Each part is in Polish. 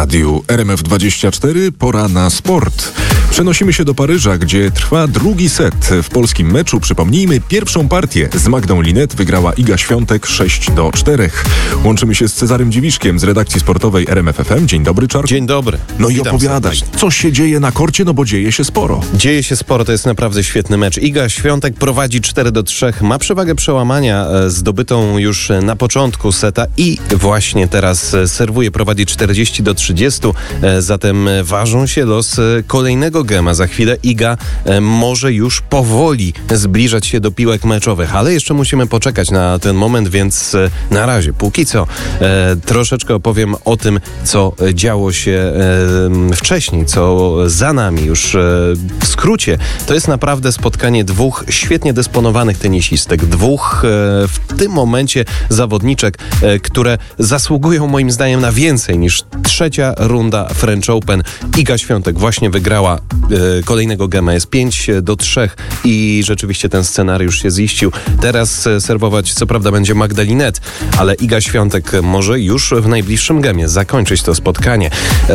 radiu RMF24 pora na sport. Przenosimy się do Paryża, gdzie trwa drugi set. W polskim meczu, przypomnijmy, pierwszą partię z Magdą Linette wygrała Iga Świątek 6-4. Łączymy się z Cezarym Dziwiszkiem z redakcji sportowej RMF FM. Dzień dobry, Czarku. Dzień dobry. No i opowiadaj, co się dzieje na korcie, no bo dzieje się sporo. Dzieje się sporo, to jest naprawdę świetny mecz. Iga Świątek prowadzi 4-3, ma przewagę przełamania zdobytą już na początku seta i właśnie teraz serwuje, prowadzi 40-30, zatem ważą się los kolejnego gema. Za chwilę Iga może już powoli zbliżać się do piłek meczowych, ale jeszcze musimy poczekać na ten moment, więc na razie, póki co, troszeczkę opowiem o tym, co działo się wcześniej, co za nami już. W skrócie, to jest naprawdę spotkanie dwóch świetnie dysponowanych tenisistek, dwóch w tym momencie zawodniczek, które zasługują moim zdaniem na więcej niż trzecia runda French Open. Iga Świątek właśnie wygrała kolejnego gema, jest 5-3 i rzeczywiście ten scenariusz się ziścił. Teraz serwować co prawda będzie Magda Linette, ale Iga Świątek może już w najbliższym gemie zakończyć to spotkanie.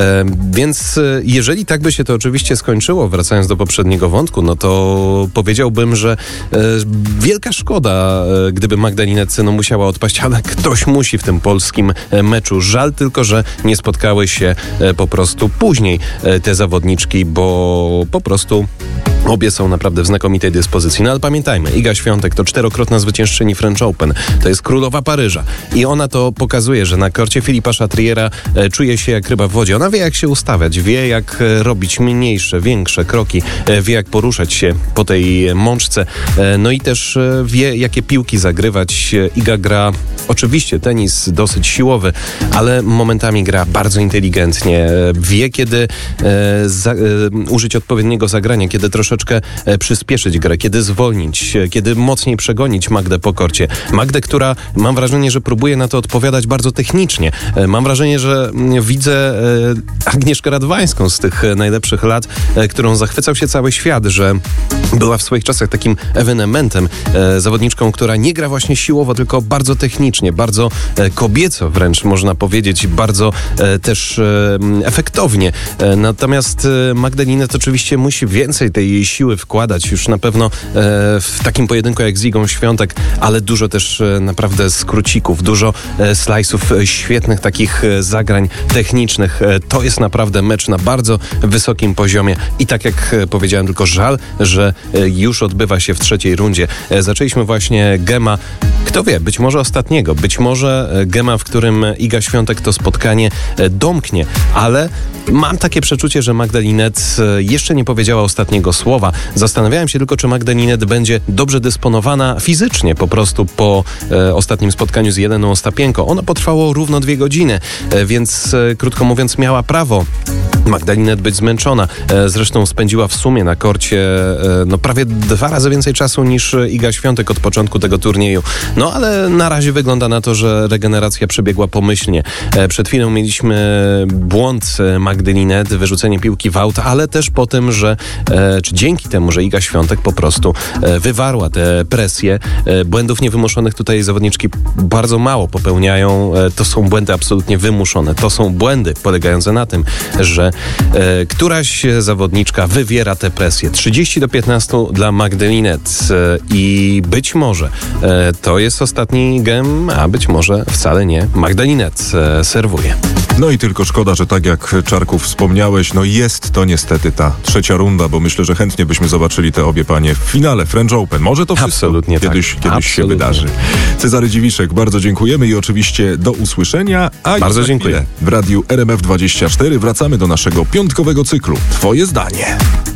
Więc jeżeli tak by się to oczywiście skończyło, wracając do poprzedniego wątku, no to powiedziałbym, że wielka szkoda, gdyby Magda Linette musiała odpaść, ale ktoś musi w tym polskim meczu. Żal tylko, że nie spotkały się po prostu później te zawodniczki, bo po prostu obie są naprawdę w znakomitej dyspozycji. No ale pamiętajmy, Iga Świątek to 4-krotna zwyciężczyni French Open. To jest królowa Paryża. I ona to pokazuje, że na korcie Philippa Chatriera czuje się jak ryba w wodzie. Ona wie, jak się ustawiać, wie, jak robić mniejsze, większe kroki, wie, jak poruszać się po tej mączce. No i też wie, jakie piłki zagrywać. Iga gra oczywiście tenis dosyć siłowy, ale momentami gra bardzo inteligentnie. Wie, kiedy użyć odpowiedniego zagrania, kiedy troszeczkę przyspieszyć grę, kiedy zwolnić, kiedy mocniej przegonić Magdę po korcie. Magdę, która mam wrażenie, że próbuje na to odpowiadać bardzo technicznie. Mam wrażenie, że widzę Agnieszkę Radwańską z tych najlepszych lat, którą zachwycał się cały świat, że była w swoich czasach takim ewenementem, zawodniczką, która nie gra właśnie siłowo, tylko bardzo technicznie, bardzo kobieco wręcz można powiedzieć, bardzo też efektownie. Natomiast Magda Linette oczywiście musi więcej tej siły wkładać już na pewno w takim pojedynku jak z Igą Świątek, ale dużo też naprawdę skrócików, dużo slajsów, świetnych takich zagrań technicznych. To jest naprawdę mecz na bardzo wysokim poziomie i tak jak powiedziałem, tylko żal, że już odbywa się w trzeciej rundzie. Zaczęliśmy właśnie gema, kto wie, być może ostatniego, być może gema, w którym Iga Świątek to spotkanie domknie, ale mam takie przeczucie, że Magda Linette jeszcze nie powiedziała ostatniego słowa. Zastanawiałem się tylko, czy Magda Linette będzie dobrze dysponowana fizycznie po prostu po ostatnim spotkaniu z Jeleną Ostapienko. Ono potrwało równo 2 godziny, więc krótko mówiąc miała prawo Magda Linette być zmęczona. Zresztą spędziła w sumie na korcie prawie 2 razy więcej czasu niż Iga Świątek od początku tego turnieju. No ale na razie wygląda na to, że regeneracja przebiegła pomyślnie. Przed chwilą mieliśmy błąd Magdy Linette, wyrzucenie piłki w aut, ale też po tym, że czy dzięki temu, że Iga Świątek po prostu wywarła tę presję. Błędów niewymuszonych tutaj zawodniczki bardzo mało popełniają. To są błędy absolutnie wymuszone. To są błędy polegające na tym, że któraś zawodniczka wywiera tę presję. 30-15 dla Magdy Linette i być może to jest ostatni gem, a być może wcale nie. Magda Linette serwuje. No i tylko szkoda, że tak jak Czarku wspomniałeś, no jest to niestety ta trzecia runda, bo myślę, że chętnie byśmy zobaczyli te obie panie w finale French Open. Może to wszystko absolutnie kiedyś się wydarzy. Cezary Dziwiszek, bardzo dziękujemy i oczywiście do usłyszenia. A bardzo dziękuję. W radiu RMF24 wracamy do naszego piątkowego cyklu. Twoje zdanie.